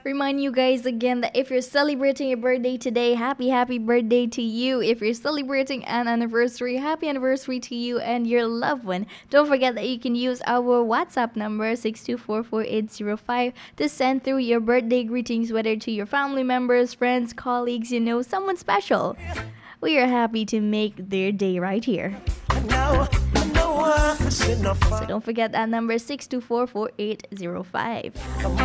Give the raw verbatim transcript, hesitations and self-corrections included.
Remind you guys again that if you're celebrating your birthday today, happy, happy birthday to you. If you're celebrating an anniversary, happy anniversary to you and your loved one. Don't forget that you can use our WhatsApp number six two four four eight zero five to send through your birthday greetings, whether to your family members, friends, colleagues, you know, someone special. We are happy to make their day right here. So don't forget that number six two four four eight zero five.